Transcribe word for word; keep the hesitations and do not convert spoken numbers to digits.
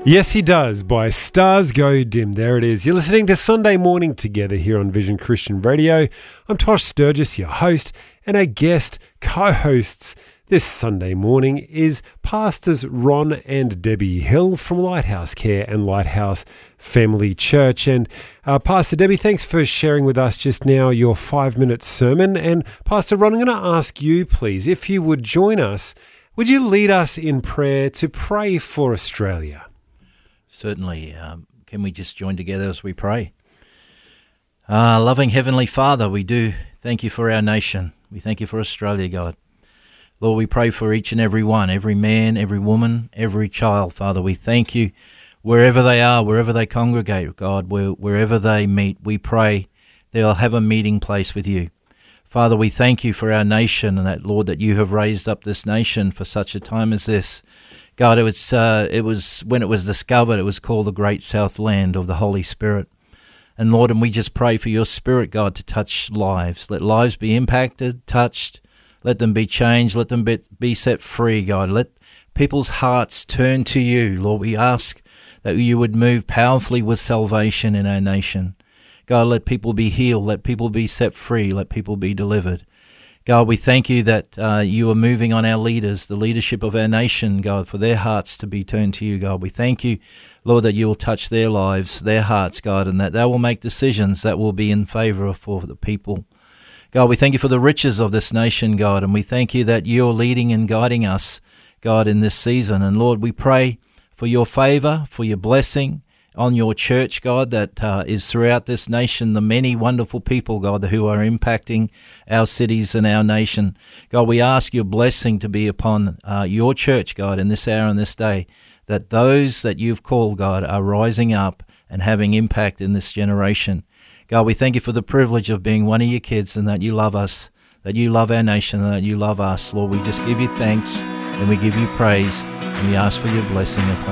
Yes, he does, by Stars Go Dim. There it is. You're listening to Sunday Morning Together here on Vision Christian Radio. I'm Tosh Sturgis, your host, and our guest co-hosts this Sunday morning is Pastors Ron and Debbie Hill from Lighthouse Care and Lighthouse Family Church. And uh, Pastor Debbie, thanks for sharing with us just now your five-minute sermon. And Pastor Ron, I'm going to ask you, please, if you would join us, would you lead us in prayer to pray for Australia? Certainly. Um, can we just join together as we pray? Uh, loving Heavenly Father, we do thank you for our nation. We thank you for Australia, God. Lord, we pray for each and every one, every man, every woman, every child, Father. We thank you wherever they are, wherever they congregate, God, where, wherever they meet, we pray they'll have a meeting place with you. Father, we thank you for our nation and that, Lord, that you have raised up this nation for such a time as this. God, it was, uh, it was when it was discovered, it was called the Great South Land of the Holy Spirit. And Lord, and we just pray for your Spirit, God, to touch lives. Let lives be impacted, touched. Let them be changed. Let them be, be set free, God. Let people's hearts turn to you. Lord, we ask that you would move powerfully with salvation in our nation. God, let people be healed. Let people be set free. Let people be delivered. God, we thank you that uh, you are moving on our leaders, the leadership of our nation, God, for their hearts to be turned to you, God. We thank you, Lord, that you will touch their lives, their hearts, God, and that they will make decisions that will be in favor for the people. God, we thank you for the riches of this nation, God, and we thank you that you're leading and guiding us, God, in this season. And Lord, we pray for your favor, for your blessing on your church, God, that uh, is throughout this nation, the many wonderful people, God, who are impacting our cities and our nation. God, we ask your blessing to be upon uh, your church, God, in this hour and this day, that those that you've called, God, are rising up and having impact in this generation. God, we thank you for the privilege of being one of your kids and that you love us, that you love our nation and that you love us. Lord, we just give you thanks and we give you praise and we ask for your blessing upon